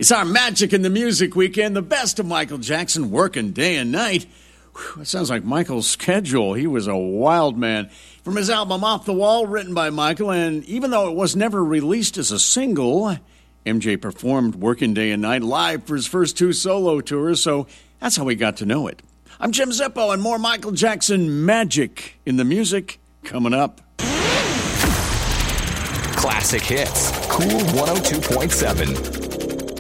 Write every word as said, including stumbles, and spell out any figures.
It's our Magic in the Music weekend, the best of Michael Jackson working day and night. Whew, it sounds like Michael's schedule. He was a wild man. From his album Off the Wall, written by Michael, and even though it was never released as a single, M J performed Working Day and Night live for his first two solo tours, so that's how we got to know it. I'm Jim Zippo, and more Michael Jackson Magic in the Music coming up. Classic Hits, Cool one oh two point seven.